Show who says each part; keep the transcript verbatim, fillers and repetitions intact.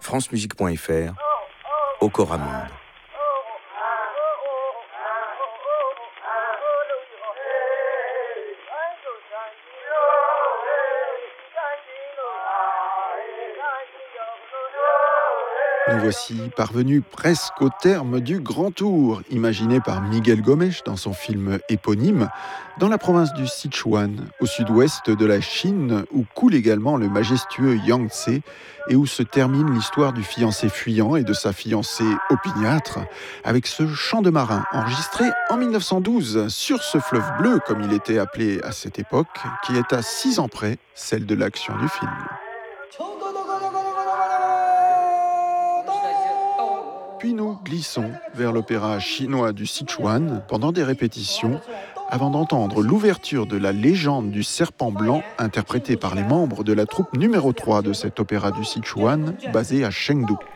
Speaker 1: francemusique point f r, Okora Monde.
Speaker 2: Nous voici parvenus presque au terme du Grand Tour, imaginé par Miguel Gomes dans son film éponyme, dans la province du Sichuan, au sud-ouest de la Chine, où coule également le majestueux Yangtze et où se termine l'histoire du fiancé fuyant et de sa fiancée opiniâtre, avec ce chant de marin enregistré en mille neuf cent douze sur ce fleuve bleu, comme il était appelé à cette époque, qui est à six ans près celle de l'action du film. Puis nous glissons vers l'opéra chinois du Sichuan pendant des répétitions, avant d'entendre l'ouverture de la légende du serpent blanc interprétée par les membres de la troupe numéro trois de cet opéra du Sichuan, basé à Chengdu.